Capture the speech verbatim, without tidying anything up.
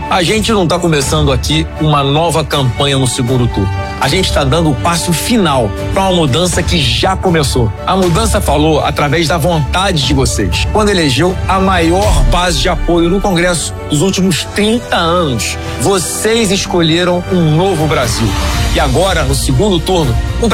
A gente não está começando aqui uma nova campanha no segundo turno. A gente está dando o passo final para uma mudança que já começou. A mudança falou através da vontade de vocês, quando elegeu a maior base de apoio no Congresso dos últimos trinta anos. Vocês escolheram um novo Brasil. E agora, no segundo turno,